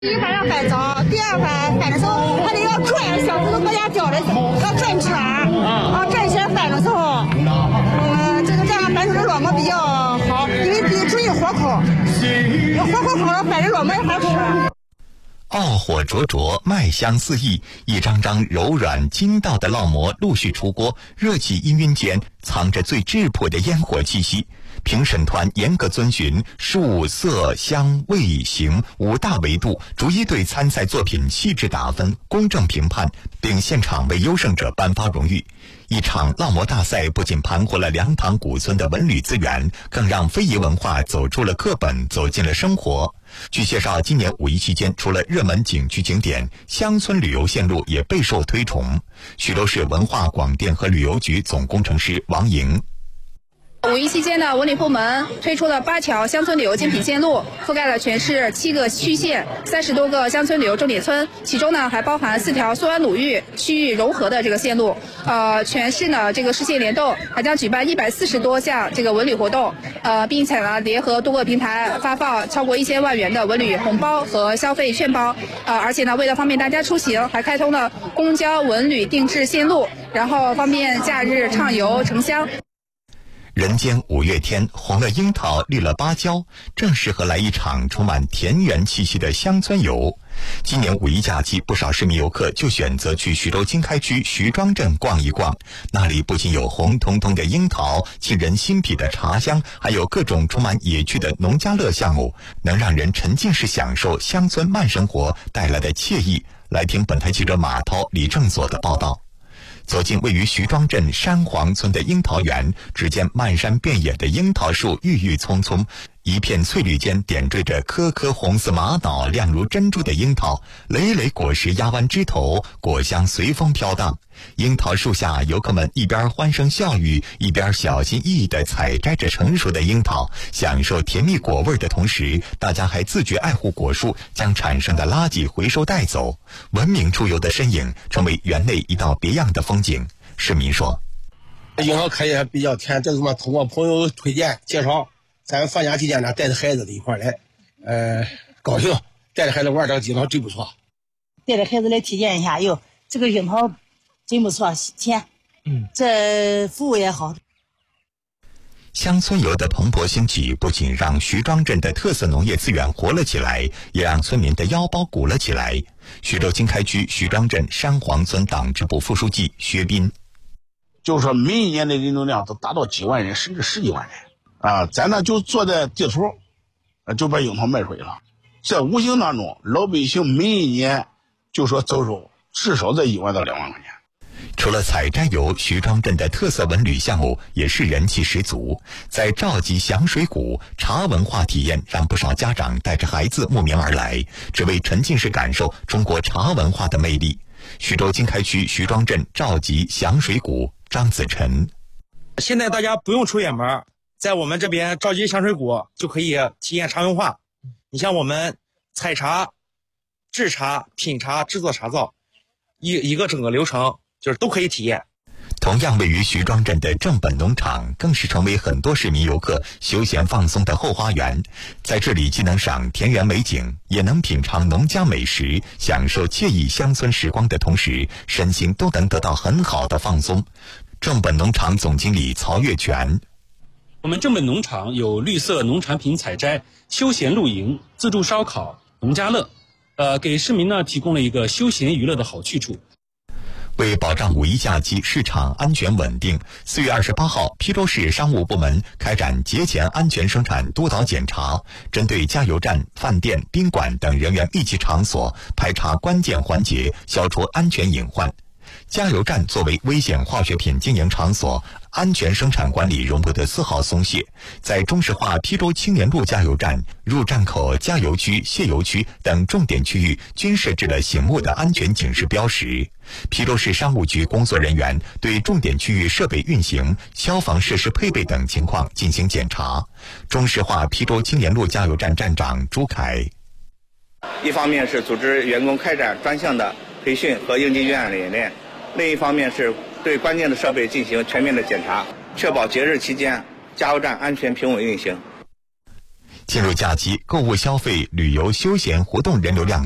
第一还要改造，第二反的时候还得要转，小时候国家教的要转圈转起来反的时候，这样反正这烙馍比较好，因为注意火口，火口好了反正烙馍也好吃。 傲火灼灼，麦香四溢，一张张柔软筋道的烙馍陆续出锅，热气氤氲间藏着最质朴的烟火气息。评审团严格遵循数色香味形5大维度，逐一对参赛作品细致打分，公正评判，并现场为优胜者颁发荣誉。一场烙馍大赛不仅盘活了梁塘古村的文旅资源，更让非遗文化走出了课本，走进了生活。据介绍，今年5一期间，除了热门景区景点，乡村旅游线路也备受推崇。徐州市文化广电和旅游局总工程师王莹。 5一期间呢，文旅部门推出了8条乡村旅游精品线路，覆盖了全市7个区县、30多个乡村旅游重点村，其中呢还包含4条苏安鲁豫区域融合的这个线路。全市呢这个市县联动还将举办140多项这个文旅活动，并且呢联合多个平台发放超过1000万元的文旅红包和消费券包。而且呢为了方便大家出行，还开通了公交文旅定制线路，然后方便假日畅游城乡。 人间5月天，红了樱桃，绿了芭蕉，正适合来一场充满田园气息的乡村游。今年5一假期，不少市民游客就选择去徐州经开区徐庄镇逛一逛。那里不仅有红彤彤的樱桃、沁人心脾的茶香，还有各种充满野趣的农家乐项目，能让人沉浸式享受乡村慢生活带来的惬意。来听本台记者马涛、李正所的报道。走进位于徐庄镇山黄村的樱桃园，只见漫山遍野的樱桃树郁郁葱葱，一片翠绿间点缀着颗颗红似玛瑙、亮如珍珠的樱桃，累累果实压弯枝头，果香随风飘荡。樱桃树下，游客们一边欢声笑语，一边小心翼翼地采摘着成熟的樱桃，享受甜蜜果味的同时，大家还自觉爱护果树，将产生的垃圾回收带走。文明出游的身影，成为园内一道别样的风景。市民说：“ 樱桃开也比较甜，这是嘛通过朋友推荐介绍，咱放假期间呢，带着孩子的一块来，高兴，带着孩子玩这个樱桃真不错。 带着孩子来体验一下，哟，这个樱桃真不错，甜，这服务也好。” 乡村游的蓬勃兴起，不仅让徐庄镇的特色农业资源活了起来，也让村民的腰包鼓了起来。徐州经开区徐庄镇山黄村党支部副书记薛斌：“ 就是说，每一年的人流量都达到几万人，甚至10几万人啊！咱呢就做在地图，就把樱桃卖出去了。在无形当中，老百姓每一年就说走手至少在1万到2万块钱。” 除了采摘游，徐庄镇的特色文旅项目也是人气十足。在召集响水谷茶文化体验，让不少家长带着孩子慕名而来，只为沉浸式感受中国茶文化的魅力。徐州经开区徐庄镇召集响水谷张子晨：“ 现在大家不用出远门，在我们这边召集响水谷就可以体验茶文化。你像我们采茶、制茶、品茶、制作茶皂，一个整个流程。”就是都可以体验。 同样位于徐庄镇的正本农场，更是成为很多市民游客休闲放松的后花园。在这里既能赏田园美景，也能品尝农家美食，享受惬意乡村时光的同时，身心都能得到很好的放松。正本农场总经理曹月全：“ 我们正本农场有绿色农产品采摘、休闲露营、自助烧烤、农家乐，给市民呢提供了一个休闲娱乐的好去处。” 为保障5一假期市场安全稳定，4月28号，邳州市商务部门开展节前安全生产督导检查，针对加油站、饭店、宾馆等人员密集场所排查关键环节，消除安全隐患。加油站作为危险化学品经营场所，安全生产管理容不得丝毫松懈。在中石化邳州青年路加油站、入站口、加油区、卸油区等重点区域均设置了醒目的安全警示标识。邳州市商务局工作人员对重点区域设备运行、消防设施配备等情况进行检查。中石化邳州青年路加油站站长朱凯：“ 一方面是组织员工开展专项的培训和应急预案演练，另一方面是对关键的设备进行全面的检查，确保节日期间加油站安全平稳运行。”进入假期，购物消费、旅游休闲活动人流量